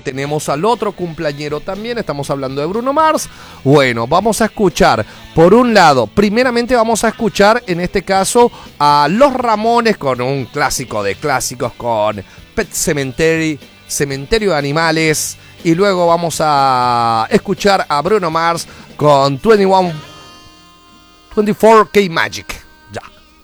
tenemos al otro cumpleañero también, estamos hablando de Bruno Mars. Bueno, vamos a escuchar, por un lado, primeramente vamos a escuchar en este caso a Los Ramones con un clásico de clásicos, con Pet Sematary, Cementerio de Animales, y luego vamos a escuchar a Bruno Mars con 24K Magic.